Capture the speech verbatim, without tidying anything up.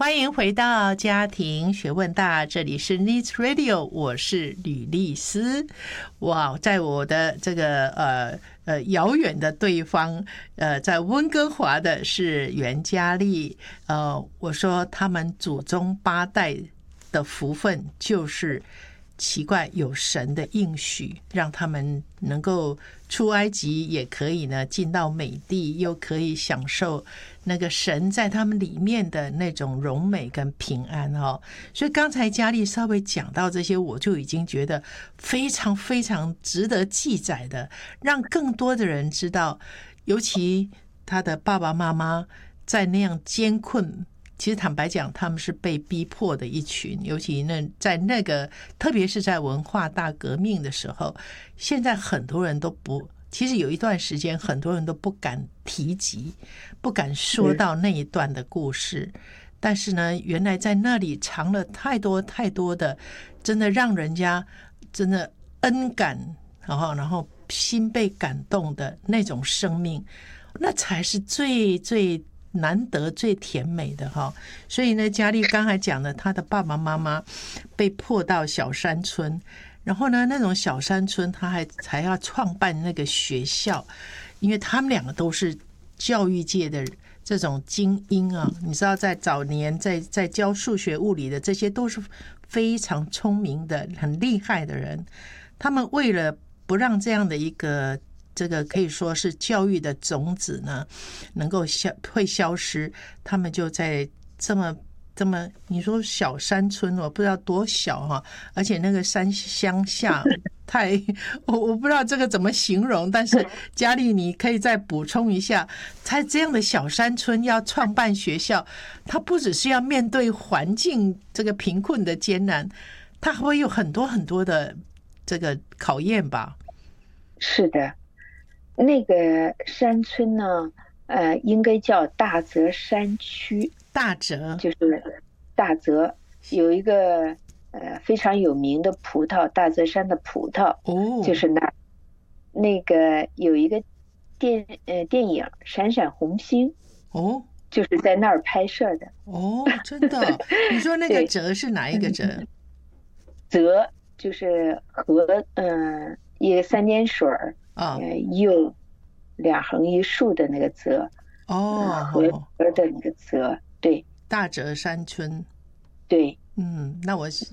欢迎回到家庭学问大，这里是 Needs Radio， 我是吕丽丝。哇，在我的这个呃呃遥远的对方，呃，在温哥华的是袁嘉丽。呃，我说他们祖宗八代的福分就是奇怪，有神的应许，让他们能够出埃及，也可以呢进到美地，又可以享受那个神在他们里面的那种荣美跟平安哦。所以刚才嘉丽稍微讲到这些，我就已经觉得非常非常值得记载的，让更多的人知道，尤其他的爸爸妈妈在那样艰困。其实坦白讲，他们是被逼迫的一群，尤其那在那个，特别是在文化大革命的时候，现在很多人都不，其实有一段时间，很多人都不敢提及，不敢说到那一段的故事。但是呢，原来在那里藏了太多太多的，真的让人家真的恩感，然后然后心被感动的那种生命，那才是最最。难得最甜美的哈，所以呢，嘉丽刚才讲的，她的爸爸妈妈被迫到小山村，然后呢，那种小山村，他还才要创办那个学校，因为他们两个都是教育界的这种精英啊。你知道，在早年在在教数学、物理的，这些都是非常聪明的、很厉害的人。他们为了不让这样的一个这个可以说是教育的种子呢，能够消会消失，他们就在这么这么你说小山村，我不知道多小哈，而且那个山乡下太我我不知道这个怎么形容，但是嘉丽你可以再补充一下，在这样的小山村要创办学校，它不只是要面对环境这个贫困的艰难，它还会有很多很多的这个考验吧？ 是的。那个山村呢，呃，应该叫大泽山区。 大泽就是大泽有一个呃非常有名的葡萄，大泽山的葡萄， 哦， 就是那那个有一个电呃电影《闪闪红星》， 哦， 就是在那儿拍摄的。 哦，真的？你说那个泽是哪一个泽？ 泽就是河，嗯、呃，一个三点水儿。 啊、 呃，右两横一竖的那个泽， 哦， 河河的那个泽，对， 大泽山村。 对， 嗯，那我